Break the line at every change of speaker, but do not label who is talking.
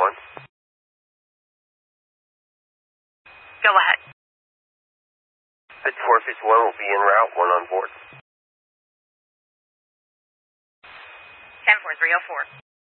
1.
Go ahead.
At 451 will be en route, 1 on board.
10304.